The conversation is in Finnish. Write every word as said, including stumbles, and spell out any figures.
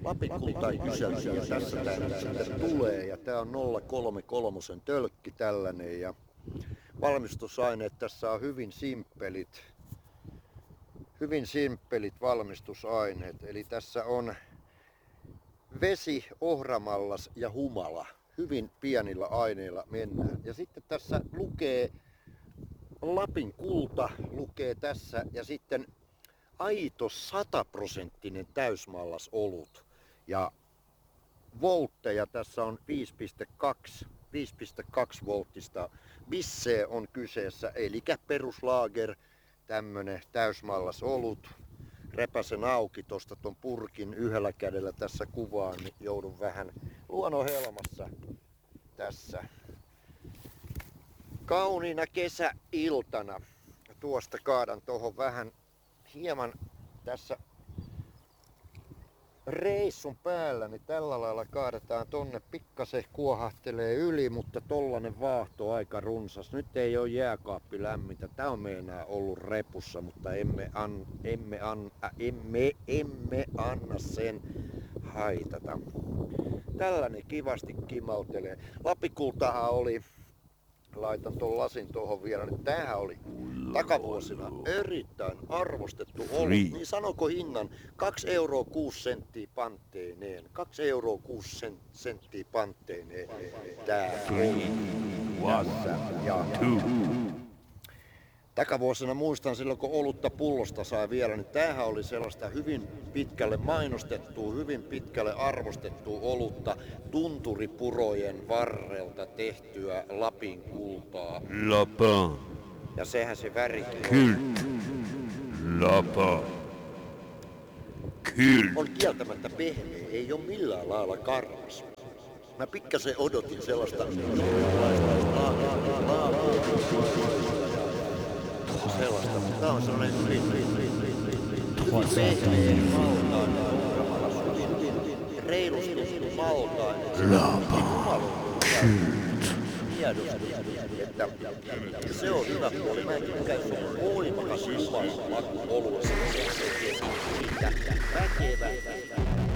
Lapin kultaa kyseltiin ja tässä tää nyt sitten tulee. Ja tää on nolla kolme kolme tölkki tällainen ja valmistusaineet tässä on hyvin simppelit. Hyvin simppelit valmistusaineet. Eli tässä on vesi, ohramallas ja humala. Hyvin pienillä aineilla mennään. Ja sitten tässä lukee Lapin kulta lukee tässä ja sitten aito sataprosenttinen täysmallas olut. Ja voltteja tässä on viisi pilkku kaksi. viisi pilkku kaksi volttista bissee on kyseessä, eli peruslaager, tämmönen täysmallas olut. Repäsen auki tosta ton purkin yhdellä kädellä tässä kuvaan, niin joudun vähän luonnonhelmassa tässä. Kauniina kesäiltana tuosta kaadan tohon vähän hieman tässä reissun päällä, niin tällä lailla kaadetaan tonne, pikkasen kuohahtelee yli, mutta tollanen vaahto aika runsas. Nyt ei oo jääkaappi lämmintä, tää on meinaa ollut repussa, mutta emme, an, emme, an, äh, emme, emme anna sen haitata. Tällainen kivasti kimautelee. Lapikultahan oli, laitan ton lasin tuohon vielä, niin tämähän oli takavuosina erittäin arvostettu ollut. Niin sanoko hinnan kaksi euroa kuusi senttiä pantteineen. kaksi euroa kuusi senttiä pantteineen. Tää on tässä. Ja takavuosina muistan silloin, kun olutta pullosta sai vielä, niin tämähän oli sellaista hyvin pitkälle mainostettua, hyvin pitkälle arvostettua olutta tunturipurojen varrelta tehtyä Lapin kultaa. Lapin. Ja sehän se värikin Kult. Lapin. Kult. on kieltämättä pehmeä, ei oo millään lailla karvas. Mä pikkasen odotin sellaista sellaista, mutta tää on sellainen hyvin, hyvin, hyvin, hyvin pehmeä, maltainen, hyvin reilustettu maltainen. Lapin. Kult. Tiedosti, että se on hyvä puoli. Mä en tykkää, että se on voimakas jumalan maku oluessa. Siitä väkevä